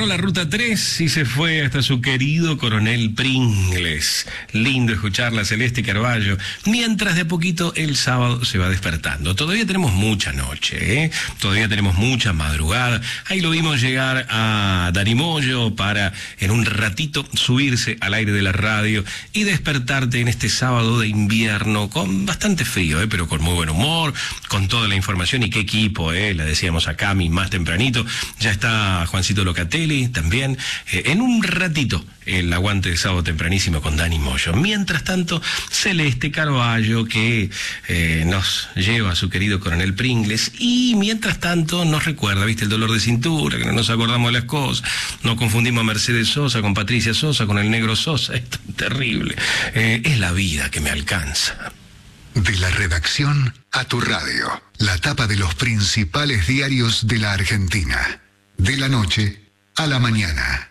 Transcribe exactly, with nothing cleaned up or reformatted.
agarró la ruta tres y se fue hasta su querido Coronel Pringles. Lindo escucharla, Celeste Carballo. Mientras de a poquito el sábado se va despertando. Todavía tenemos mucha noche, ¿eh? Todavía tenemos mucha madrugada. Ahí lo vimos llegar a Darimoyo para en un ratito subirse al aire de la radio y despertarte en este sábado de invierno con bastante frío, ¿eh? Pero con muy buen humor, con toda la información. Y qué equipo, ¿eh? La decíamos a Cami más tempranito. Ya está Juancito Locatelli también. Eh, en un ratito, el aguante de sábado tempranísimo con Dani Moyo. Mientras tanto, Celeste Carballo, que eh, nos lleva a su querido Coronel Pringles. Y mientras tanto, nos recuerda, ¿viste? El dolor de cintura, que no nos acordamos de las cosas. No confundimos a Mercedes Sosa con Patricia Sosa, con el negro Sosa. Esto es terrible. Eh, es la vida que me alcanza. De la redacción a tu radio. La tapa de los principales diarios de la Argentina. De la noche a la mañana.